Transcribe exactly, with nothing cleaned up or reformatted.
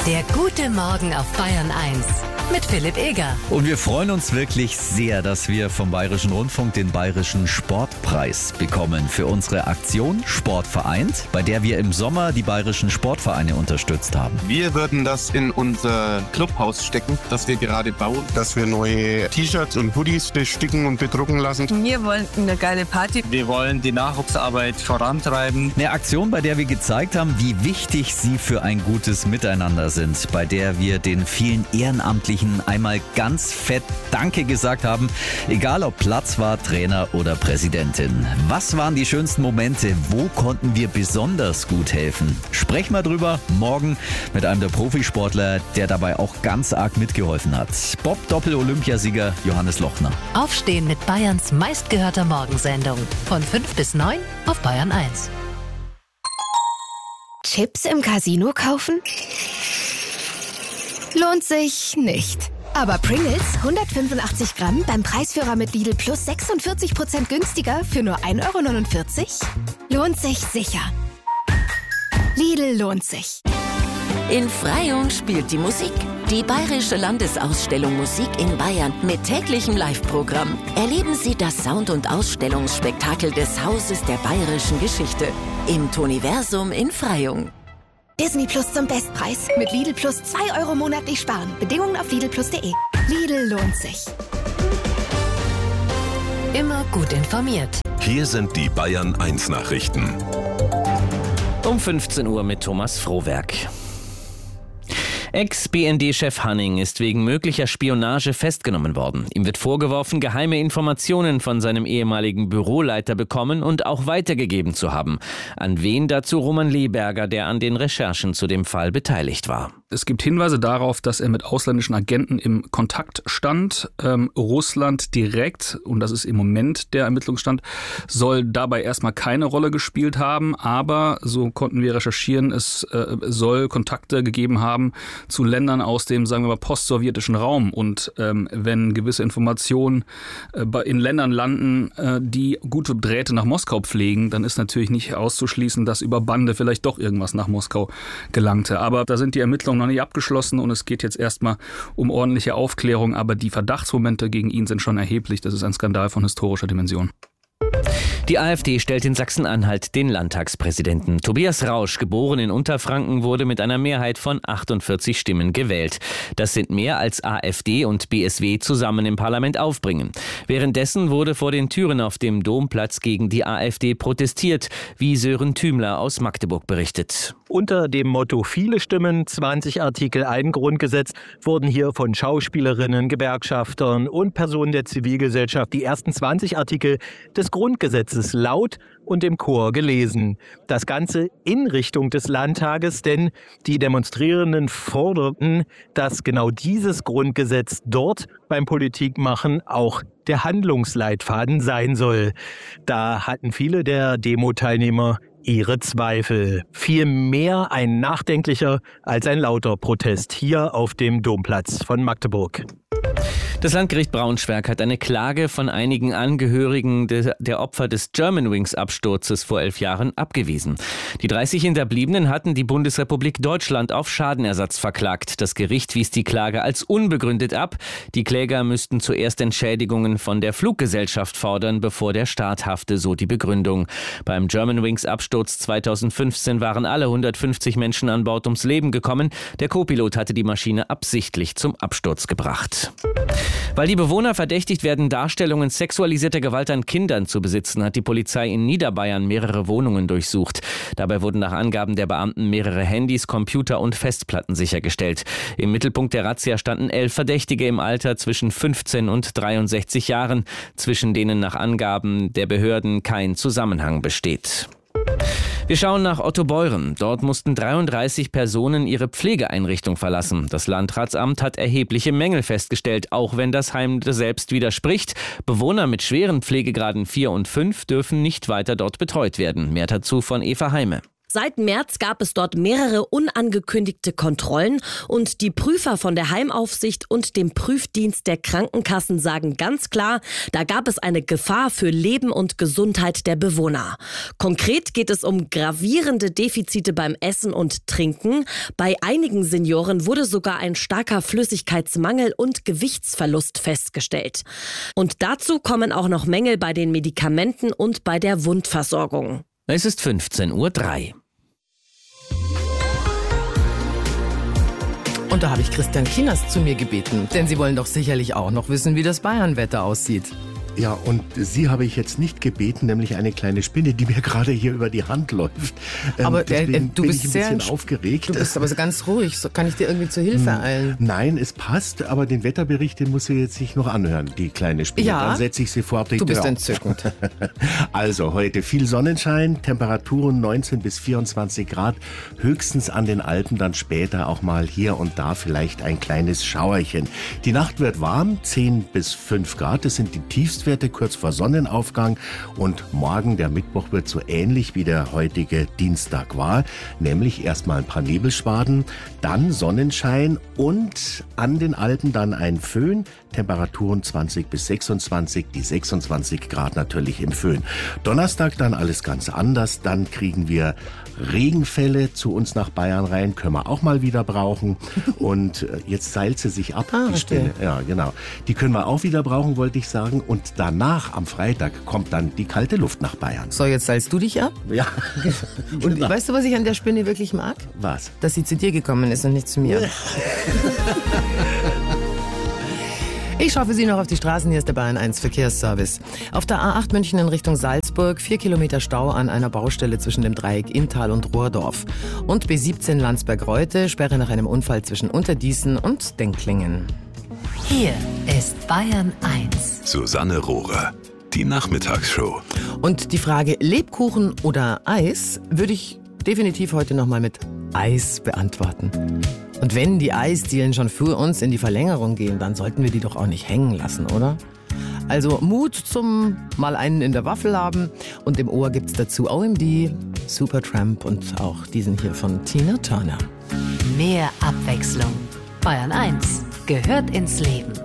Der gute Morgen auf Bayern eins mit Philipp Eger. Und wir freuen uns wirklich sehr, dass wir vom Bayerischen Rundfunk den Bayerischen Sportpreis bekommen für unsere Aktion Sport vereint, bei der wir im Sommer die bayerischen Sportvereine unterstützt haben. Wir würden das in unser Clubhaus stecken, das wir gerade bauen. Dass wir neue T-Shirts und Hoodies besticken und bedrucken lassen. Wir wollen eine geile Party. Wir wollen die Nachwuchsarbeit vorantreiben. Eine Aktion, bei der wir gezeigt haben, wie wichtig sie für ein gutes Miteinander sind, bei der wir den vielen Ehrenamtlichen einmal ganz fett Danke gesagt haben, egal ob Platzwart, Trainer oder Präsidentin. Was waren die schönsten Momente? Wo konnten wir besonders gut helfen? Sprechen wir drüber morgen mit einem der Profisportler, der dabei auch ganz arg mitgeholfen hat. Bob-Doppel-Olympiasieger Johannes Lochner. Aufstehen mit Bayerns meistgehörter Morgensendung. Von fünf bis neun auf Bayern eins. Chips im Casino kaufen? Lohnt sich nicht. Aber Pringles hundertfünfundachtzig Gramm beim Preisführer mit Lidl Plus sechsundvierzig Prozent günstiger für nur ein Euro neunundvierzig? Lohnt sich sicher. Lidl lohnt sich. In Freyung spielt die Musik. Die Bayerische Landesausstellung Musik in Bayern mit täglichem Live-Programm. Erleben Sie das Sound- und Ausstellungsspektakel des Hauses der bayerischen Geschichte im Toniversum in Freyung. Disney Plus zum Bestpreis. Mit Lidl Plus zwei Euro monatlich sparen. Bedingungen auf lidl plus punkt de. Lidl lohnt sich. Immer gut informiert. Hier sind die Bayern eins Nachrichten. Um fünfzehn Uhr mit Thomas Frohwerk. Ex-B N D-Chef Hanning ist wegen möglicher Spionage festgenommen worden. Ihm wird vorgeworfen, geheime Informationen von seinem ehemaligen Büroleiter bekommen und auch weitergegeben zu haben. An wen dazu Roman Leberger, der an den Recherchen zu dem Fall beteiligt war. Es gibt Hinweise darauf, dass er mit ausländischen Agenten im Kontakt stand. Ähm, Russland direkt, und das ist im Moment der Ermittlungsstand, soll dabei erstmal keine Rolle gespielt haben. Aber, so konnten wir recherchieren, es äh, soll Kontakte gegeben haben zu Ländern aus dem, sagen wir mal, postsowjetischen Raum. Und ähm, wenn gewisse Informationen äh, in Ländern landen, äh, die gute Drähte nach Moskau pflegen, dann ist natürlich nicht auszuschließen, dass über Bande vielleicht doch irgendwas nach Moskau gelangte. Aber da sind die Ermittlungen noch nicht abgeschlossen und es geht jetzt erstmal um ordentliche Aufklärung. Aber die Verdachtsmomente gegen ihn sind schon erheblich. Das ist ein Skandal von historischer Dimension. Die AfD stellt in Sachsen-Anhalt den Landtagspräsidenten. Tobias Rausch, geboren in Unterfranken, wurde mit einer Mehrheit von achtundvierzig Stimmen gewählt. Das sind mehr als AfD und B S W zusammen im Parlament aufbringen. Währenddessen wurde vor den Türen auf dem Domplatz gegen die AfD protestiert, wie Sören Thümler aus Magdeburg berichtet. Unter dem Motto viele Stimmen, zwanzig Artikel ein Grundgesetz wurden hier von Schauspielerinnen, Gewerkschaftern und Personen der Zivilgesellschaft die ersten zwanzig Artikel des Grundgesetzes laut und im Chor gelesen. Das Ganze in Richtung des Landtages, denn die Demonstrierenden forderten, dass genau dieses Grundgesetz dort beim Politikmachen auch der Handlungsleitfaden sein soll. Da hatten viele der Demo-Teilnehmer ihre Zweifel. Viel mehr ein nachdenklicher als ein lauter Protest hier auf dem Domplatz von Magdeburg. Das Landgericht Braunschweig hat eine Klage von einigen Angehörigen de, der Opfer des Germanwings-Absturzes vor elf Jahren abgewiesen. Die dreißig Hinterbliebenen hatten die Bundesrepublik Deutschland auf Schadenersatz verklagt. Das Gericht wies die Klage als unbegründet ab. Die Kläger müssten zuerst Entschädigungen von der Fluggesellschaft fordern, bevor der Staat hafte, so die Begründung. Beim Germanwings-Absturz zweitausendfünfzehn waren alle hundertfünfzig Menschen an Bord ums Leben gekommen. Der Co-Pilot hatte die Maschine absichtlich zum Absturz gebracht. Weil die Bewohner verdächtigt werden, Darstellungen sexualisierter Gewalt an Kindern zu besitzen, hat die Polizei in Niederbayern mehrere Wohnungen durchsucht. Dabei wurden nach Angaben der Beamten mehrere Handys, Computer und Festplatten sichergestellt. Im Mittelpunkt der Razzia standen elf Verdächtige im Alter zwischen fünfzehn und dreiundsechzig Jahren, zwischen denen nach Angaben der Behörden kein Zusammenhang besteht. Wir schauen nach Ottobeuren. Dort mussten dreiunddreißig Personen ihre Pflegeeinrichtung verlassen. Das Landratsamt hat erhebliche Mängel festgestellt, auch wenn das Heim selbst widerspricht. Bewohner mit schweren Pflegegraden vier und fünf dürfen nicht weiter dort betreut werden. Mehr dazu von Eva Heime. Seit März gab es dort mehrere unangekündigte Kontrollen und die Prüfer von der Heimaufsicht und dem Prüfdienst der Krankenkassen sagen ganz klar, da gab es eine Gefahr für Leben und Gesundheit der Bewohner. Konkret geht es um gravierende Defizite beim Essen und Trinken. Bei einigen Senioren wurde sogar ein starker Flüssigkeitsmangel und Gewichtsverlust festgestellt. Und dazu kommen auch noch Mängel bei den Medikamenten und bei der Wundversorgung. Es ist fünfzehn Uhr drei. Und da habe ich Christian Kienast zu mir gebeten, denn Sie wollen doch sicherlich auch noch wissen, wie das Bayernwetter aussieht. Ja, und Sie habe ich jetzt nicht gebeten, nämlich eine kleine Spinne, die mir gerade hier über die Hand läuft. Ähm, aber äh, du bin bist ich ein sehr bisschen aufgeregt. Du bist aber so ganz ruhig. So, kann ich dir irgendwie zur Hilfe Hm, eilen? Nein, es passt, aber den Wetterbericht, den muss sie jetzt sich noch anhören, die kleine Spinne. Ja, dann setze ich sie fort. du bist ja. entzückend. Also heute viel Sonnenschein, Temperaturen neunzehn bis vierundzwanzig Grad, höchstens an den Alpen, dann später auch mal hier und da vielleicht ein kleines Schauerchen. Die Nacht wird warm, zehn bis fünf Grad, das sind die Tiefstwerte kurz vor Sonnenaufgang, und morgen, der Mittwoch, wird so ähnlich wie der heutige Dienstag war, nämlich erstmal ein paar Nebelschwaden, dann Sonnenschein und an den Alpen dann ein Föhn, Temperaturen zwanzig bis sechsundzwanzig, die sechsundzwanzig Grad natürlich im Föhn. Donnerstag dann alles ganz anders, dann kriegen wir Regenfälle zu uns nach Bayern rein, können wir auch mal wieder brauchen. Und jetzt seilt sie sich ab, ah, die Spinne. Ja, genau. Die können wir auch wieder brauchen, wollte ich sagen. Und danach, am Freitag, kommt dann die kalte Luft nach Bayern. So, jetzt seilst du dich ab? Ja. Und genau. Weißt du, was ich an der Spinne wirklich mag? Was? Dass sie zu dir gekommen ist und nicht zu mir. Ich schaue für Sie noch auf die Straßen. Hier ist der Bayern eins Verkehrsservice. Auf der A acht München in Richtung Salzburg, vier Kilometer Stau an einer Baustelle zwischen dem Dreieck Inntal und Rohrdorf. Und B siebzehn Landsberg-Reute, Sperre nach einem Unfall zwischen Unterdießen und Denklingen. Hier ist Bayern eins. Susanne Rohrer, die Nachmittagsshow. Und die Frage Lebkuchen oder Eis würde ich definitiv heute nochmal mit Eis beantworten. Und wenn die Eisdielen schon für uns in die Verlängerung gehen, dann sollten wir die doch auch nicht hängen lassen, oder? Also Mut zum mal einen in der Waffel haben. Und im Ohr gibt's dazu O M D, Supertramp und auch diesen hier von Tina Turner. Mehr Abwechslung. Bayern eins gehört ins Leben.